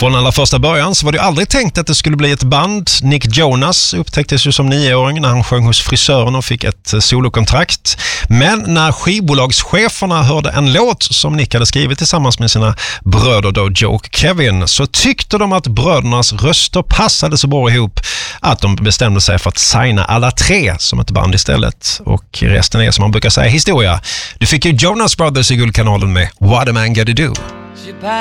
Från allra första början så var det aldrig tänkt att det skulle bli ett band. Nick Jonas upptäcktes ju som 9-åring när han sjöng hos frisören och fick ett solokontrakt. Men när skivbolagscheferna hörde en låt som Nick hade skrivit tillsammans med sina bröder då Joe och Kevin, så tyckte de att brödernas röster passade så bra ihop att de bestämde sig för att signa alla tre som ett band istället. Och resten är, som man brukar säga, historia. Du fick ju Jonas Brothers i Guldkanalen med What a Man Gotta Do.